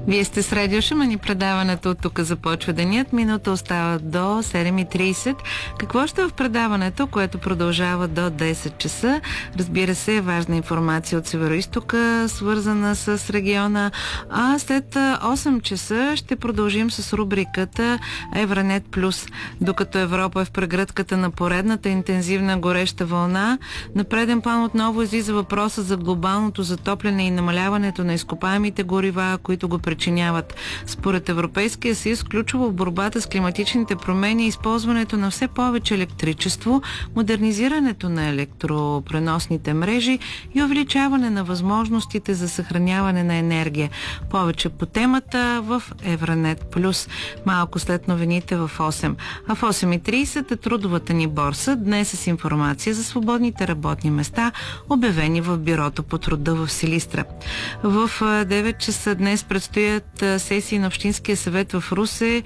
Вие сте с Радио Шумен и предаването от тук започва денят. Минута остава до 7:30. Какво ще е в предаването, което продължава до 10 часа? Разбира се, важна информация от Североизтока, свързана с региона. А след 8 часа ще продължим с рубриката Евранет Плюс. Докато Европа е в прегръдката на поредната интензивна гореща вълна, на преден план отново излиза въпроса за глобалното затопляне и намаляването на изкопаемите горива, които го причиняват. Според Европейския съюз, ключово в борбата с климатичните промени е използването на все повече електричество, модернизирането на електропреносните мрежи и увеличаване на възможностите за съхраняване на енергия. Повече по темата в Евранет Плюс. Малко след новините в 8. А в 8:30 е трудовата ни борса. Днес с информация за свободните работни места, обявени в Бюрото по труда в Силистра. В 9 часа днес предстоят сесии на Общинския съвет в Русе.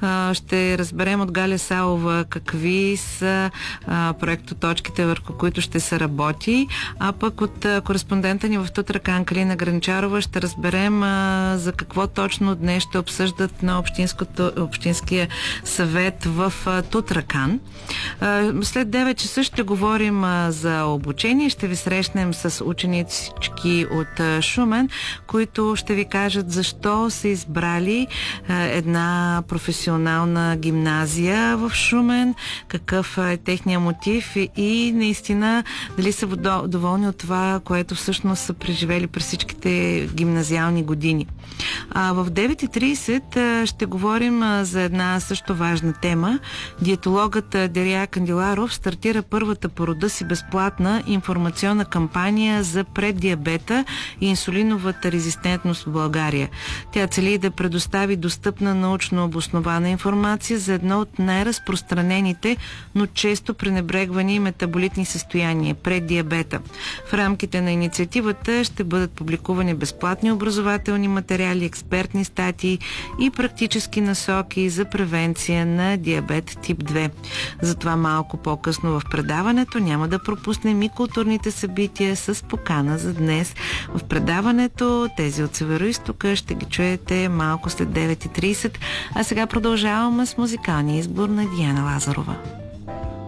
Ще разберем от Галя Савова какви са проектоточките, върху които ще се работи. А пък от кореспондента ни в Тутракан Калина Гранчарова ще разберем за какво точно днес ще обсъждат на Общинския съвет в Тутракан. След 9 часа ще говорим за обучение. Ще ви срещнем с ученички от Шумен, които ще ви кажат защо са избрали една професионална гимназия в Шумен, какъв е техния мотив и наистина дали са доволни от това, което всъщност са преживели през всичките гимназиални години. В 9:30 ще говорим за една също важна тема. Диетологът Дерия Кандиларов стартира първата по рода си безплатна информационна кампания за преддиабета и инсулиновата резистентност в България. Тя цели да предостави достъпна научно обоснована информация за едно от най-разпространените, но често пренебрегвани метаболитни състояния – преддиабета. В рамките на инициативата ще бъдат публикувани безплатни образователни материали, експертни статии и практически насоки за превенция на диабет тип 2. Затова малко по-късно в предаването няма да пропуснем и културните събития с покана за днес. В предаването тези от Североизтока ще ги чуете малко след 9:30, а сега продължаваме с музикалния избор на Диана Лазарова.